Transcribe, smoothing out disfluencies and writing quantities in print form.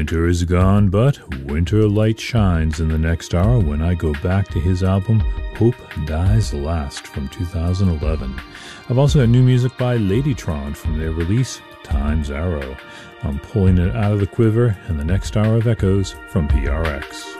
Winter is gone, but winter light shines in the next hour when I go back to his album Hope Dies Last from 2011. I've also got new music by Ladytron from their release Time's Arrow. I'm pulling it out of the quiver in the next hour of Echoes from PRX.